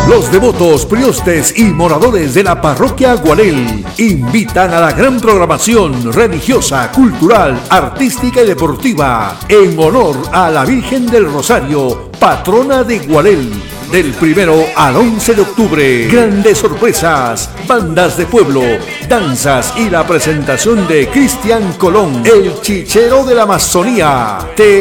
Los devotos, priostes y moradores de la parroquia Gualel invitan a la gran programación religiosa, cultural, artística y deportiva en honor a la Virgen del Rosario, patrona de Gualel. Del 1 al 11 de octubre, grandes sorpresas, bandas de pueblo, danzas y la presentación de Cristian Colón, el chichero de la Amazonía.